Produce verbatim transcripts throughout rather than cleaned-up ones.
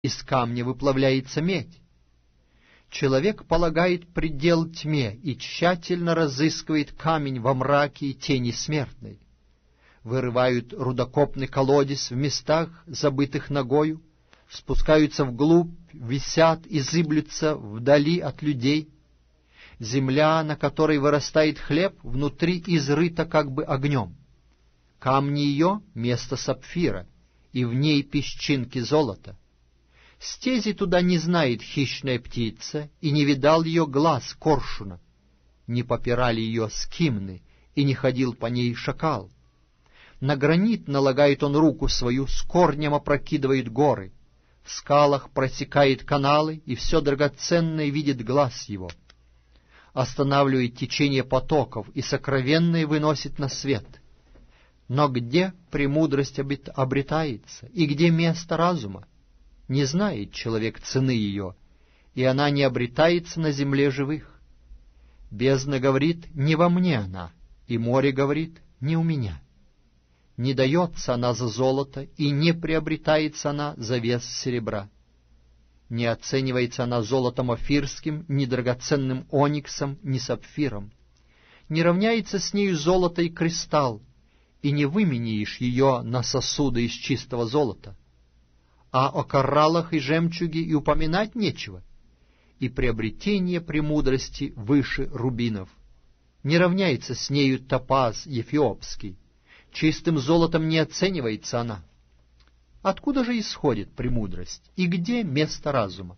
из камня выплавляется медь. Человек полагает предел тьме и тщательно разыскивает камень во мраке и тени смертной. Вырывают рудокопный колодец в местах, забытых ногою, спускаются вглубь, висят и зыблются вдали от людей. Земля, на которой вырастает хлеб, внутри изрыта как бы огнем. Камни ее — место сапфира, и в ней песчинки золота. Стези туда не знает хищная птица, и не видал ее глаз коршуна. Не попирали ее скимны, и не ходил по ней шакал. На гранит налагает он руку свою, с корнем опрокидывает горы. В скалах просекает каналы, и все драгоценное видит глаз его. Останавливает течение потоков, и сокровенное выносит на свет. Но где премудрость обретается, и где место разума? Не знает человек цены ее, и она не обретается на земле живых. Бездна говорит: не во мне она, и море говорит: не у меня. Не дается она за золото, и не приобретается она за вес серебра. Не оценивается она золотом офирским, ни драгоценным ониксом, ни сапфиром. Не равняется с нею золото и кристалл, и не выменяешь ее на сосуды из чистого золота. А о кораллах и жемчуге и упоминать нечего, и приобретение премудрости выше рубинов. Не равняется с нею топаз эфиопский, чистым золотом не оценивается она. Откуда же исходит премудрость, и где место разума?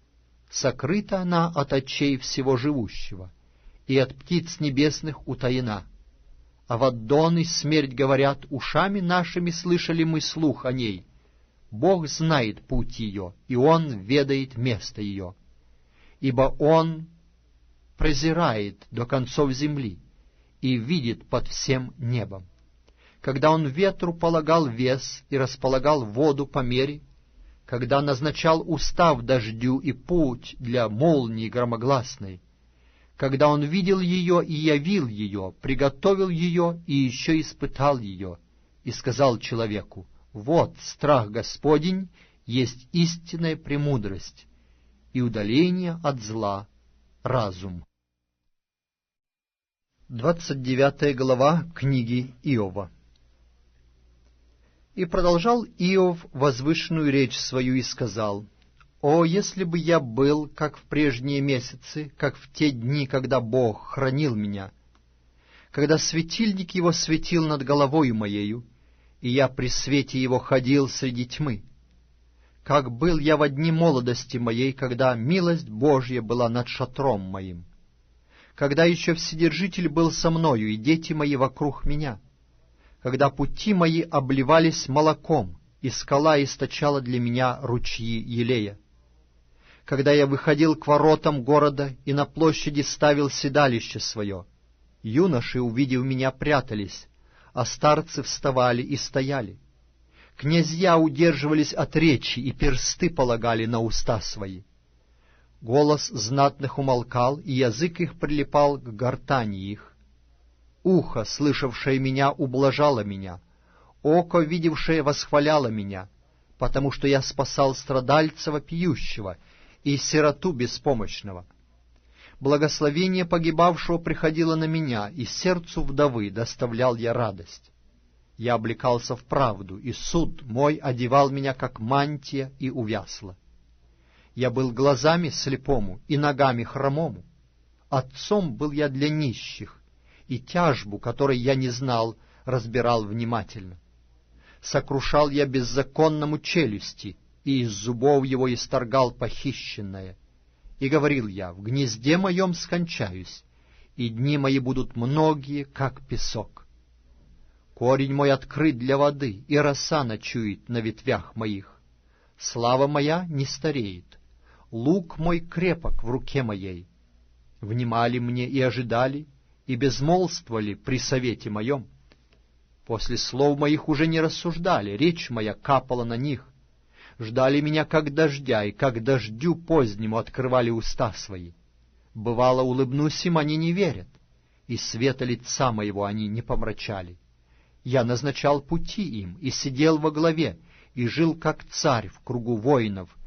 Сокрыта она от очей всего живущего, и от птиц небесных утаена. Аваддон и смерть говорят: ушами нашими слышали мы слух о ней. Бог знает путь ее, и Он ведает место ее. Ибо Он презирает до концов земли и видит под всем небом. Когда Он ветру полагал вес и располагал воду по мере, когда назначал устав дождю и путь для молнии громогласной, когда Он видел ее и явил ее, приготовил ее и еще испытал ее, и сказал человеку: вот страх Господень есть истинная премудрость, и удаление от зла — разум. Двадцать девятая глава книги Иова. И продолжал Иов возвышенную речь свою и сказал: «О, если бы я был, как в прежние месяцы, как в те дни, когда Бог хранил меня, когда светильник Его светил над головою моею, и я при свете Его ходил среди тьмы. Как был я во дни молодости моей, когда милость Божья была над шатром моим, когда еще Вседержитель был со мною, и дети мои вокруг меня, когда пути мои обливались молоком, и скала источала для меня ручьи елея, когда я выходил к воротам города и на площади ставил седалище свое, юноши, увидев меня, прятались, а старцы вставали и стояли. Князья удерживались от речи, и персты полагали на уста свои. Голос знатных умолкал, и язык их прилипал к гортани их. Ухо, слышавшее меня, ублажало меня, око, видевшее, восхваляло меня, потому что я спасал страдальца вопиющего и сироту беспомощного. Благословение погибавшего приходило на меня, и сердцу вдовы доставлял я радость. Я облекался в правду, и суд мой одевал меня, как мантия, и увясло. Я был глазами слепому и ногами хромому. Отцом был я для нищих, и тяжбу, которой я не знал, разбирал внимательно. Сокрушал я беззаконному челюсти, и из зубов его исторгал похищенное. И говорил я: в гнезде моем скончаюсь, и дни мои будут многие, как песок. Корень мой открыт для воды, и роса ночует на ветвях моих. Слава моя не стареет, лук мой крепок в руке моей. Внимали мне и ожидали, и безмолвствовали при совете моем. После слов моих уже не рассуждали, речь моя капала на них. Ждали меня, как дождя, и как дождю позднему открывали уста свои. Бывало, улыбнусь им, они не верят, и света лица моего они не помрачали. Я назначал пути им, и сидел во главе, и жил, как царь в кругу воинов,